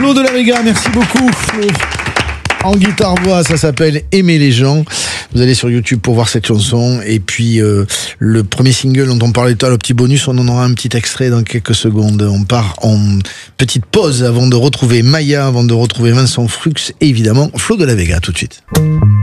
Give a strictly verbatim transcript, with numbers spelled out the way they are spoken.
Flo de la Vega, merci beaucoup Flo. En guitare-voix, ça s'appelle Aimer les gens. Vous allez sur YouTube pour voir cette chanson. Et puis, euh, le premier single dont on parlait tout à l'heure, le petit bonus, on en aura un petit extrait dans quelques secondes. On part en petite pause avant de retrouver Maya, avant de retrouver Vincent Frux et évidemment Flo de la Vega. Tout de suite.